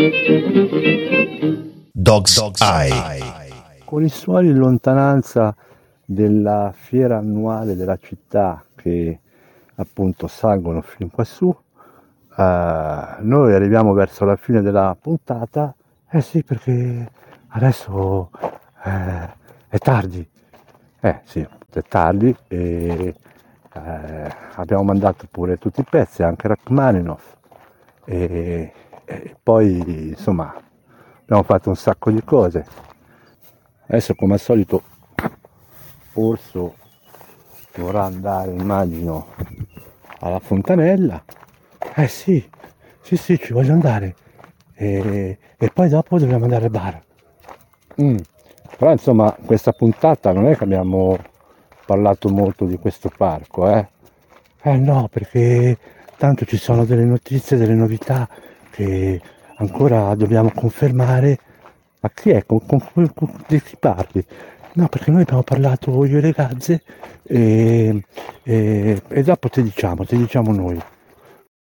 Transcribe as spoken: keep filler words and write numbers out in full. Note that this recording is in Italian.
Dog's, Dog's Eye. Eye. Con i suoni in lontananza della fiera annuale della città che appunto salgono fin quassù, uh, noi arriviamo verso la fine della puntata. Eh sì, perché adesso eh, è tardi. Eh sì, è tardi e eh, abbiamo mandato pure tutti i pezzi, anche Rachmaninoff. E, e poi insomma abbiamo fatto un sacco di cose. Adesso come al solito Orso vorrà andare, immagino, alla fontanella. Eh sì, sì sì, ci voglio andare. E, e poi dopo dobbiamo andare al bar. Mm. Però insomma questa puntata non è che abbiamo parlato molto di questo parco, eh? Eh no, perché tanto ci sono delle notizie, delle novità che ancora dobbiamo confermare. Ma chi è? Con, con, con, con di chi parli? No, perché noi abbiamo parlato io e le ragazze e, e, e dopo ti diciamo, ti diciamo noi.